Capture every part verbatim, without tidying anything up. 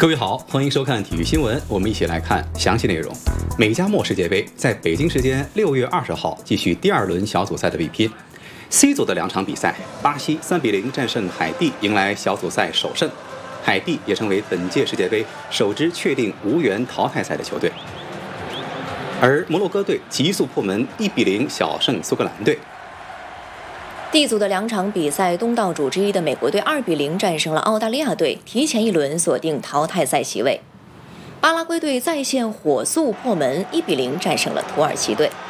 各位好，欢迎收看体育新闻，我们一起来看详细内容。美加墨世界杯在北京时间六月二十号继续第二轮小组赛的比拼。C 组的两场比赛，巴西三比零战胜海地，迎来小组赛首胜。海地也成为本届世界杯首支确定无缘淘汰赛的球队。而摩洛哥队急速破门，一比零小胜苏格兰队。 D 组的两场比赛，东道主之一的美国队二比零战胜了澳大利亚队，提前一轮锁定淘汰赛席位。巴拉圭队再现火速破门，一比零战胜了土耳其队。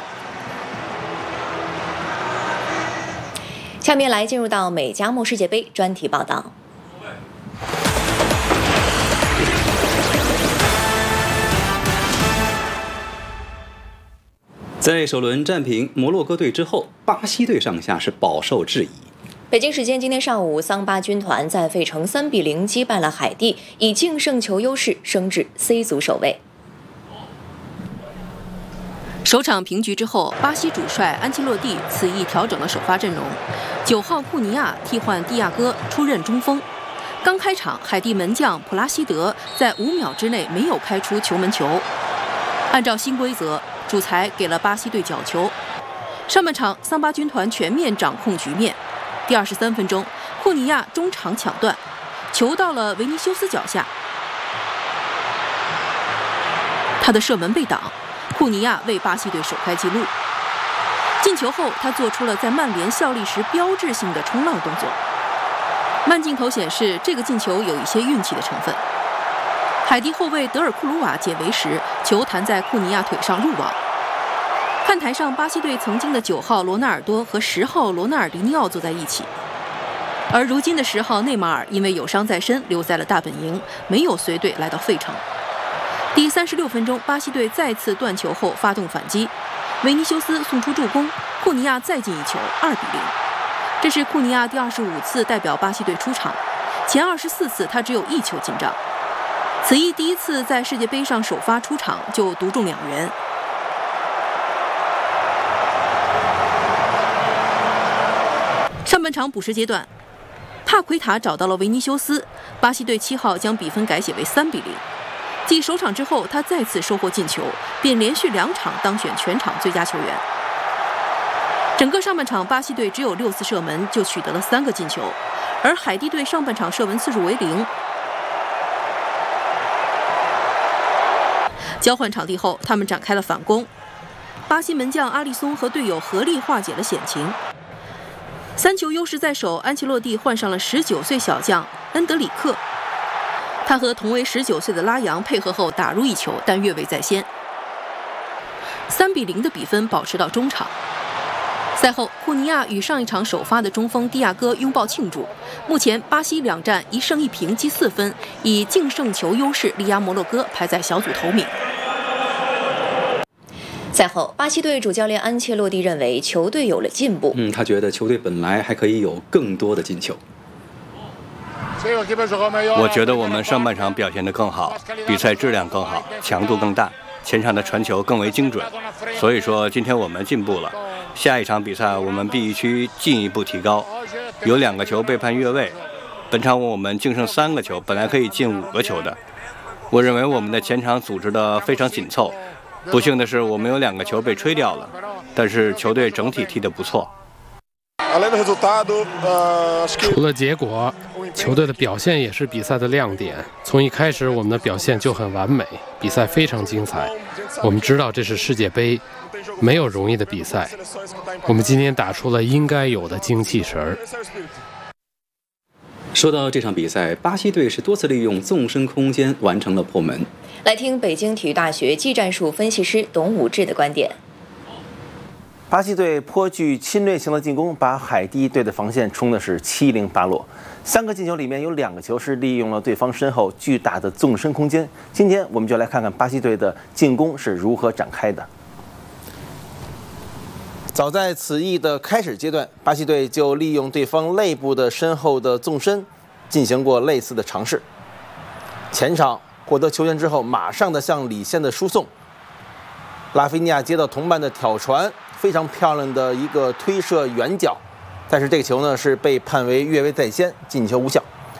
下面来进入到美加墨世界杯专题报道。 在首轮战平摩洛哥队之后，巴西队上下是饱受质疑。 北京时间今天上午，桑巴军团在费城三比零击败了海地，以净胜球优势升至 C 组首位。 首场平局之后，巴西主帅安切洛蒂此役调整了首发阵容，九号库尼亚替换蒂亚戈出任中锋。刚开场，海地门将普拉西德在五秒之内没有开出球门球。按照新规则，主裁给了巴西队角球。上半场，桑巴军团全面掌控局面。第二十三分钟，库尼亚中场抢断，球到了维尼修斯脚下，他的射门被挡，库尼亚为巴西队首开纪录。进球后，他做出了在曼联效力时标志性的冲浪动作。慢镜头显示，这个进球有一些运气的成分。海地后卫德尔库鲁瓦解围时，球弹在库尼亚腿上入网。看台上，巴西队曾经的九号罗纳尔多和十号罗纳尔迪尼奥坐在一起，而如今的十号内马尔因为有伤在身，留在了大本营，没有随队来到费城。第三十六分钟，巴西队再次断球后发动反击，维尼修斯送出助攻，库尼亚再进一球，二比零。这是库尼亚第二十五次代表巴西队出场，前二十四次他只有一球进账。此役第一次在世界杯上首发出场就独中两元。上半场补时阶段，帕奎塔找到了维尼修斯，巴西队七号将比分改写为三比零。继首场之后，他再次收获进球，并连续两场当选全场最佳球员。整个上半场，巴西队只有六次射门就取得了三个进球，而海地队上半场射门次数为零。交换场地后，他们展开了反攻。巴西门将阿利松和队友合力化解了险情。三球优势在手，安切洛蒂换上了十九岁小将恩德里克，他和同为十九岁的拉扬配合后打入一球，但越位在先。三比零的比分保持到中场。赛后，库尼亚与上一场首发的中锋蒂亚戈拥抱庆祝。目前，巴西两战一胜一平积四分，以净胜球优势力压摩洛哥，排在小组头名。 赛后，巴西队主教练安切洛蒂认为球队有了进步。 嗯，他觉得球队本来还可以有更多的进球。 我觉得我们上半场表现得更好，比赛质量更好，强度更大，前场的传球更为精准。所以说，今天我们进步了。下一场比赛我们必须进一步提高。有两个球被判越位，本场我们净胜三个球，本来可以进五个球的。我认为我们的前场组织得非常紧凑。不幸的是，我们有两个球被吹掉了，但是球队整体踢得不错。 除了结果，球队的表现也是比赛的亮点。从一开始，我们的表现就很完美，比赛非常精彩。我们知道这是世界杯，没有容易的比赛。我们今天打出了应该有的精气神儿。 说到这场比赛，巴西队是多次利用纵深空间完成了破门。 来听北京体育大学技战术分析师董武志的观点。 巴西队颇具侵略性的进攻，把海地队的防线冲的是七零八落。三个进球里面有两个球是利用了对方身后巨大的纵深空间。今天我们就来看看巴西队的进攻是如何展开的。早在此役的开始阶段，巴西队就利用对方肋部的身后的纵深进行过类似的尝试。前场获得球权之后，马上的向里线的输送。拉菲尼亚接到同伴的挑传，非常漂亮的一个推射远角，但是这个球呢是被判为越位在先，进球无效。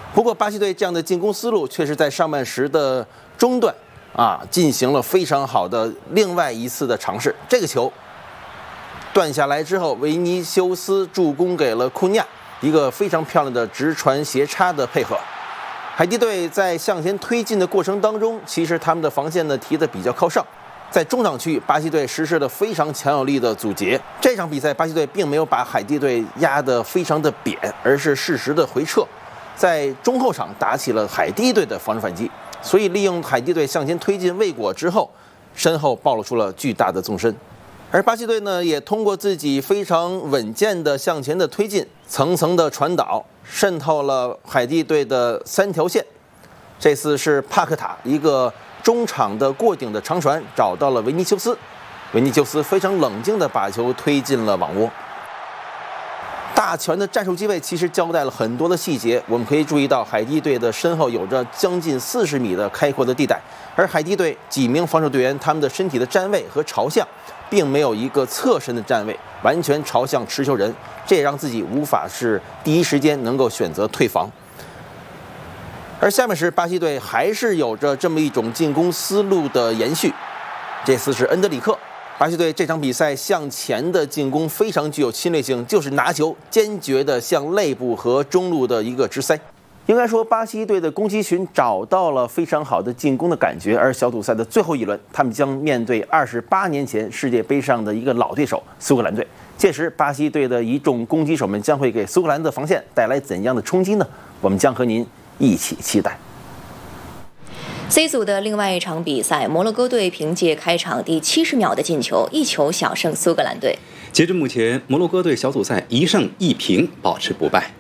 不过，巴西队这样的进攻思路却是在上半时的中段啊进行了非常好的另外一次的尝试。这个球断下来之后，维尼修斯助攻给了库尼亚，一个非常漂亮的直传斜插的配合。海地队在向前推进的过程当中，其实他们的防线呢提得比较靠上。在中场区域，巴西队实施了非常强有力的阻截。这场比赛，巴西队并没有把海地队压得非常的扁，而是适时的回撤，在中后场打起了海地队的防守反击。所以，利用海地队向前推进未果之后，身后暴露出了巨大的纵深。而巴西队呢，也通过自己非常稳健的向前的推进，层层的传导，渗透了海地队的三条线。这次是帕克塔一个中场的过顶的长传找到了维尼修斯，维尼修斯非常冷静地把球推进了网窝。大拳的战术机位其实交代了很多的细节，我们可以注意到海地队的身后有着将近四十米的开阔的地带，而海地队几名防守队员他们的身体的站位和朝向并没有一个侧身的站位，完全朝向持球人，这也让自己无法是第一时间能够选择退防。而下面时，巴西队还是有着这么一种进攻思路的延续。这次是恩德里克，巴西队这场比赛向前的进攻非常具有侵略性，就是拿球坚决的向内部和中路的一个直塞。应该说，巴西队的攻击群找到了非常好的进攻的感觉。而小组赛的最后一轮，他们将面对二十八年前世界杯上的一个老对手苏格兰队。届时，巴西队的一众攻击手们将会给苏格兰的防线带来怎样的冲击呢？我们将和您一起期待。 C 组的另外一场比赛，摩洛哥队凭借开场第七十秒的进球，一球小胜苏格兰队。 截至目前，摩洛哥队小组赛一胜一平，保持不败。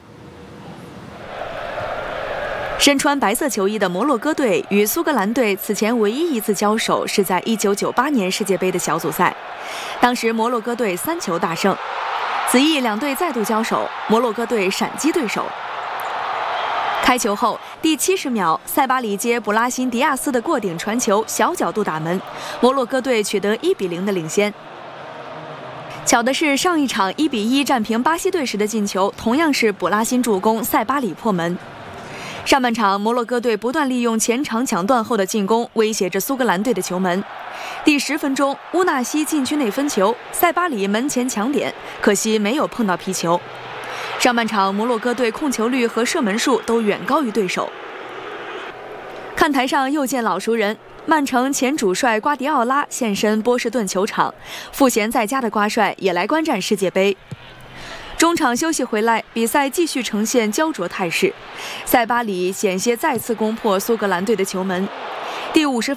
身穿白色球衣的摩洛哥队与苏格兰队此前唯一一次交手是在一九九八年世界杯的小组赛，当时摩洛哥队三球大胜。此役两队再度交手，摩洛哥队闪击对手。开球后第七十秒，塞巴里接布拉辛迪亚斯的过顶传球，小角度打门，摩洛哥队取得一比零的领先。巧的是，上一场一比一战平巴西队时的进球，同样是布拉辛助攻，塞巴里破门。上半场，摩洛哥队不断利用前场抢断后的进攻，威胁着苏格兰队的球门。第十分钟，乌纳西禁区内分球，塞巴里门前抢点，可惜没有碰到皮球。上半场，摩洛哥队控球率和射门数都远高于对手。看台上又见老熟人，曼城前主帅瓜迪奥拉现身波士顿球场，赋闲在家的瓜帅也来观战世界杯。中场休息回来，比赛继续呈现焦灼态势，塞巴里险些再次攻破苏格兰队的球门。第五十分。